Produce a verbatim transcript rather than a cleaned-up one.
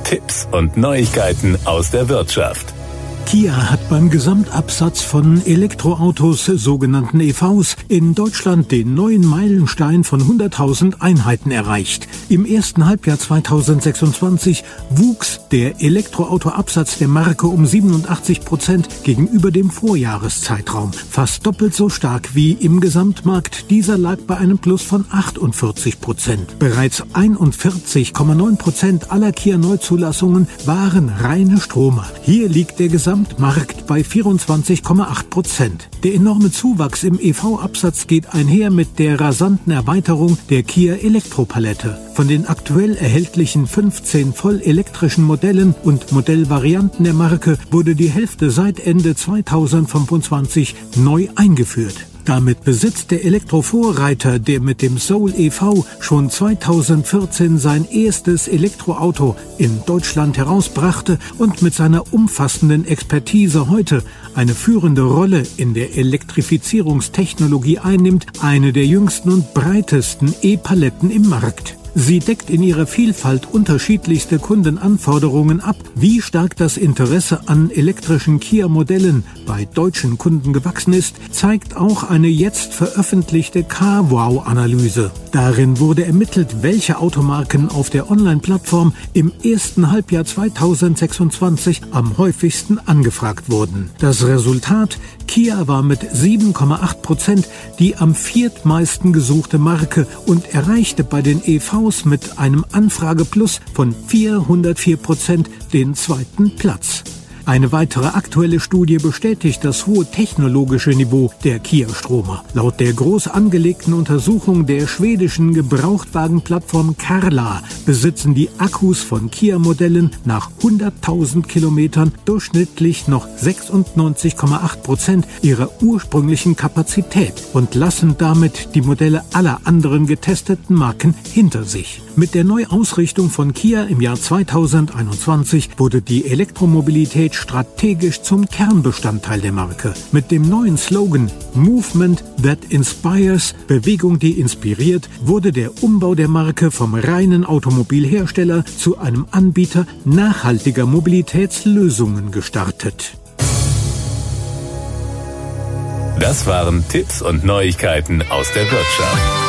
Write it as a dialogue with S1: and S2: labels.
S1: Tipps und Neuigkeiten aus der Wirtschaft.
S2: Kia hat beim Gesamtabsatz von Elektroautos, sogenannten E Vs, in Deutschland den neuen Meilenstein von hunderttausend Einheiten erreicht. Im ersten Halbjahr zweitausendsechsundzwanzig wuchs der Elektroautoabsatz der Marke um siebenundachtzig Prozent gegenüber dem Vorjahreszeitraum. Fast doppelt so stark wie im Gesamtmarkt. Dieser lag bei einem Plus von achtundvierzig Prozent. Bereits einundvierzig Komma neun Prozent aller Kia-Neuzulassungen waren reine Stromer. Hier liegt der Gesamtmarkt bei vierundzwanzig Komma acht Prozent. Der enorme Zuwachs im E V-Absatz geht einher mit der rasanten Erweiterung der Kia Elektropalette. Von den aktuell erhältlichen fünfzehn vollelektrischen Modellen und Modellvarianten der Marke wurde die Hälfte seit Ende zweitausendfünfundzwanzig neu eingeführt. Damit besitzt der Elektrovorreiter, der mit dem Soul E V schon zweitausendvierzehn sein erstes Elektroauto in Deutschland herausbrachte und mit seiner umfassenden Expertise heute eine führende Rolle in der Elektrifizierungstechnologie einnimmt, eine der jüngsten und breitesten E-Paletten im Markt. Sie deckt in ihrer Vielfalt unterschiedlichste Kundenanforderungen ab. Wie stark das Interesse an elektrischen Kia-Modellen bei deutschen Kunden gewachsen ist, zeigt auch eine jetzt veröffentlichte CarWow-Analyse. Darin wurde ermittelt, welche Automarken auf der Online-Plattform im ersten Halbjahr zweitausendsechsundzwanzig am häufigsten angefragt wurden. Das Resultat: Kia war mit sieben Komma acht Prozent die am viertmeisten gesuchte Marke und erreichte bei den E Vs mit einem Anfrageplus von vierhundertvier Prozent den zweiten Platz. Eine weitere aktuelle Studie bestätigt das hohe technologische Niveau der Kia-Stromer. Laut der groß angelegten Untersuchung der schwedischen Gebrauchtwagenplattform Carla besitzen die Akkus von Kia-Modellen nach hunderttausend Kilometern durchschnittlich noch sechsundneunzig Komma acht Prozent ihrer ursprünglichen Kapazität und lassen damit die Modelle aller anderen getesteten Marken hinter sich. Mit der Neuausrichtung von Kia im Jahr zweitausendeinundzwanzig wurde die Elektromobilität strategisch zum Kernbestandteil der Marke. Mit dem neuen Slogan Movement that inspires, Bewegung, die inspiriert, wurde der Umbau der Marke vom reinen Automobilhersteller zu einem Anbieter nachhaltiger Mobilitätslösungen gestartet.
S1: Das waren Tipps und Neuigkeiten aus der Wirtschaft.